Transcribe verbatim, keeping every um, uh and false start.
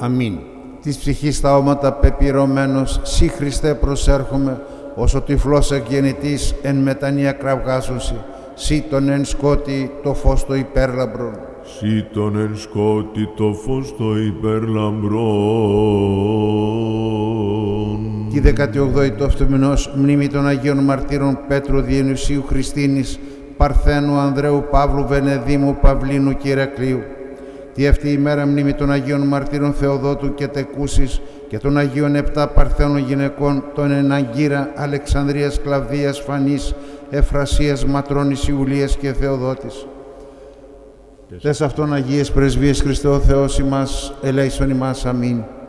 Αμήν. Της ψυχής τα όματα πεπυρωμένος, σύ Χριστέ προσέρχομαι, όσο τυφλός εκγεννητής εν μετανία κραυγάζωση, σύ τον εν σκότη το φως το υπέρλαμπρον. Σύ τον εν σκότη το φως το υπέρλαμπρον. Τη δεκατιόγδοη του αυτού μηνός, μνήμη των Αγίων Μαρτύρων Πέτρου Διενυσίου Χριστίνης, Παρθένου Ανδρέου Παύλου Βενεδίμου Παυλίνου και Ηρακλείου. Τη αυτή η μέρα μνήμη των Αγίων Μαρτύρων Θεοδότου και Τεκούσης και των Αγίων επτά Παρθένων γυναικών, των Εναγκύρα, Αλεξανδρίας, Κλαβδίας, Φανής, Εφρασίας, Ματρώνης, Ιουλίας και Θεοδότης. Τες αυτών Αγίες Πρεσβείες Χριστέ ο Θεός ημάς, ελέησον ημάς. Αμήν.